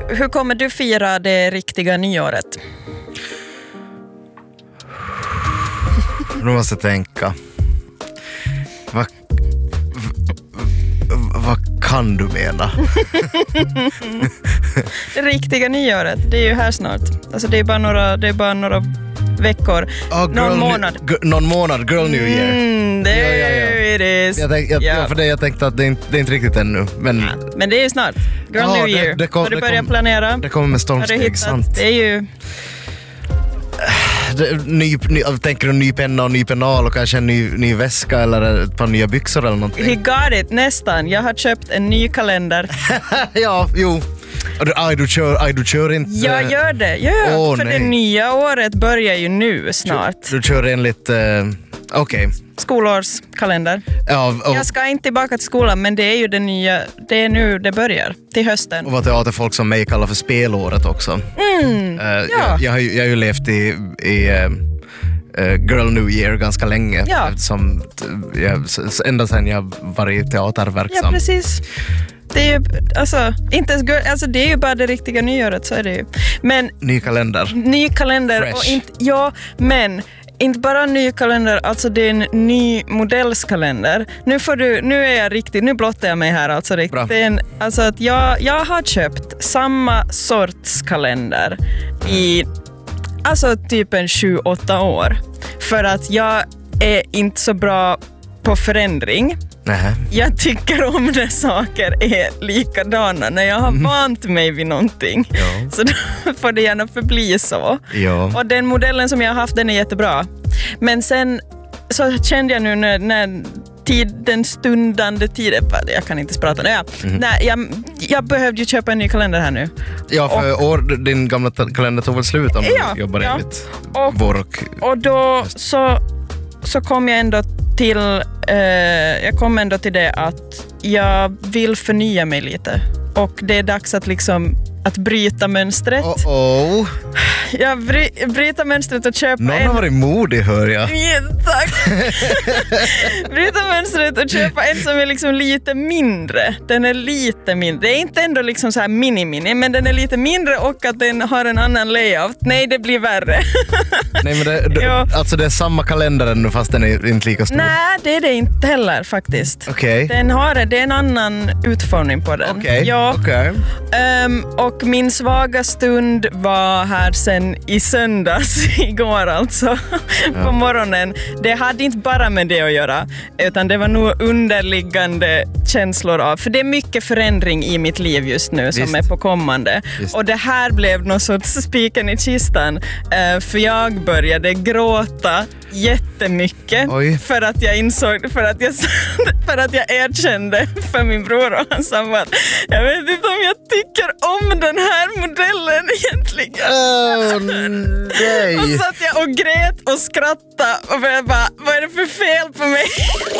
Hur kommer du fira det riktiga nyåret? Nu måste jag tänka. Vad kan du mena? Det riktiga nyåret, det är ju här snart. Alltså det är bara några veckor. Någon månad, girl new year. It is. Jag tänkte att det är inte riktigt ännu. Men det är ju snart. Girl new year. Har du börjat planera? Det kommer med stormsteg, sant. Det är ju... Tänker du ny penna och ny pennal och kanske en ny väska eller ett par nya byxor eller någonting? He got it, nästan. Jag har köpt en ny kalender. Ja, jo. Du kör inte... Jag gör det. För det nya året börjar ju nu snart. Du kör enligt... Okej. Skolårskalender. Jag ska inte tillbaka till skolan, men det är ju det nya. Det är nu det börjar, till hösten. Och vad teaterfolk som mig kallar för spelåret också. Jag har ju levt i Girl New Year ganska länge. Ja. Eftersom ända sedan jag var i teaterverksam. Ja, precis. Det är ju, det är ju bara det riktiga nyåret, så är det ju. Men ny kalender. Fresh. Och inte bara en ny kalender, alltså det är en ny modellskalender. Nu blottar jag mig här alltså riktigt. Det är att jag har köpt samma sorts kalender i typ en 7-8 år. För att jag är inte så bra på förändring. Nähä. Jag tycker om när saker är likadana. När jag har vant mig vid någonting. Ja. Så då får det gärna förbli så. Ja. Och den modellen som jag har haft, den är jättebra. Men sen så kände jag nu när den stundande tiden, jag kan inte prata nu. Nej, jag behövde ju köpa en ny kalender här nu. Ja, för din gamla kalender tog väl slut om du jobbar enligt vår och då så kom jag ändå till det att jag vill förnya mig lite. Och det är dags att bryta mönstret. Jag bryter mönstret och köpa någon har varit modig, hör jag. Ja, tack. Bryta mönstret och köpa en som är lite mindre. Den är lite mindre. Det är inte ändå så här mini, men den är lite mindre och att den har en annan layout. Nej, det blir värre. Nej, men alltså det är samma kalender nu fast den är inte lika stor. Nej, det är det inte heller faktiskt. Okej. Det är en annan utformning på den. Okej. Och min svaga stund var här sen i söndags, igår alltså, på morgonen. Det hade inte bara med det att göra, utan det var nog underliggande känslor av, för det är mycket förändring i mitt liv just nu som är på kommande. Och det här blev något sorts spiken i kistan, för jag började gråta jättemycket. För att jag insåg, för att jag erkände för min bror och han sa att jag vet inte om jag tycker om den här modellen egentligen. Nej. Och så att jag och grät och skrattade och jag bara, vad är det för fel på mig?